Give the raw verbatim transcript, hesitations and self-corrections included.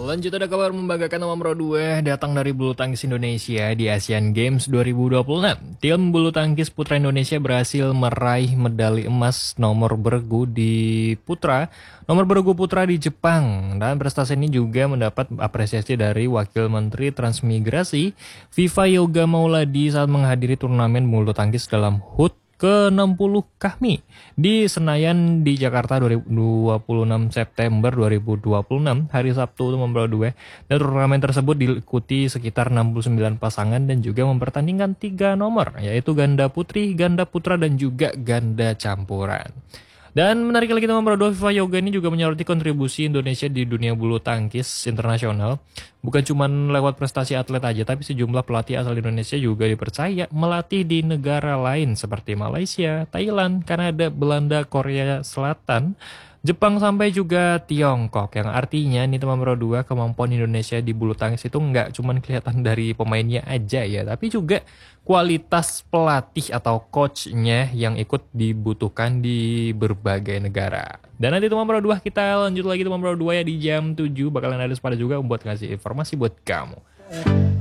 Lanjut ada kabar membanggakan nomor dua datang dari bulu tangkis Indonesia di Asian Games dua ribu dua puluh enam. Tim bulu tangkis putra Indonesia berhasil meraih medali emas nomor bergu di putra, nomor bergu putra di Jepang. Dan prestasi ini juga mendapat apresiasi dari Wakil Menteri Transmigrasi Viva Yoga Mauladi saat menghadiri turnamen bulu tangkis dalam H U T ke enam puluh Kahmi di Senayan di Jakarta dua puluh enam September dua ribu dua puluh enam hari Sabtu nomor dua. Dan turnamen tersebut diikuti sekitar enam puluh sembilan pasangan dan juga mempertandingkan tiga nomor, yaitu ganda putri, ganda putra dan juga ganda campuran. Dan menarik lagi nomor dua, Viva Yoga ini juga menyoroti kontribusi Indonesia di dunia bulu tangkis internasional. Bukan cuma lewat prestasi atlet aja, tapi sejumlah pelatih asal Indonesia juga dipercaya melatih di negara lain seperti Malaysia, Thailand, Kanada, Belanda, Korea Selatan, Jepang sampai juga Tiongkok. Yang artinya nih nomor dua, kemampuan Indonesia di bulu tangkis itu nggak cuma kelihatan dari pemainnya aja ya, tapi juga kualitas pelatih atau coachnya yang ikut dibutuhkan di berbagai negara. Dan nanti nomor dua kita lanjut lagi nomor dua ya di jam tujuh bakalan ada sepada juga buat ngasih informasi buat kamu.